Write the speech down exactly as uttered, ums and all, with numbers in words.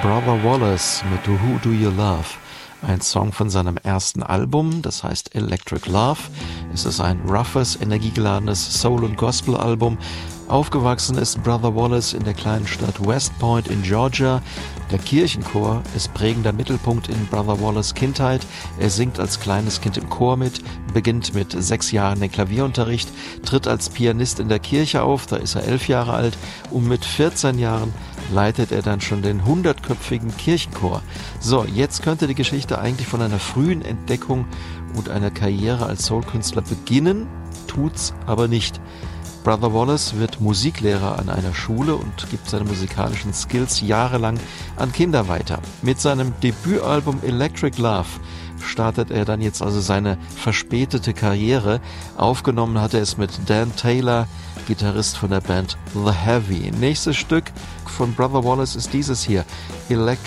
Brother Wallace mit Who Do You Love? Ein Song von seinem ersten Album, das heißt Electric Love. Es ist ein roughes, energiegeladenes Soul- und Gospel-Album. Aufgewachsen ist Brother Wallace in der kleinen Stadt West Point in Georgia. Der Kirchenchor ist prägender Mittelpunkt in Brother Wallace' Kindheit. Er singt als kleines Kind im Chor mit, beginnt mit sechs Jahren den Klavierunterricht, tritt als Pianist in der Kirche auf, da ist er elf Jahre alt, und mit vierzehn Jahren leitet er dann schon den hundertköpfigen Kirchenchor. So, jetzt könnte die Geschichte eigentlich von einer frühen Entdeckung und einer Karriere als Soulkünstler beginnen, tut's aber nicht. Brother Wallace wird Musiklehrer an einer Schule und gibt seine musikalischen Skills jahrelang an Kinder weiter. Mit seinem Debütalbum Electric Love startet er dann jetzt also seine verspätete Karriere. Aufgenommen hat er es mit Dan Taylor, Gitarrist von der Band The Heavy. Nächstes Stück von Brother Wallace ist dieses hier, Electric